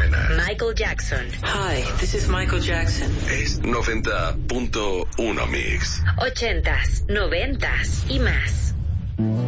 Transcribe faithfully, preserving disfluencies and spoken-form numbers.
buena. Michael Jackson. Hi, this is Michael Jackson. Es noventa punto uno Mix. Ochentas, noventas y más.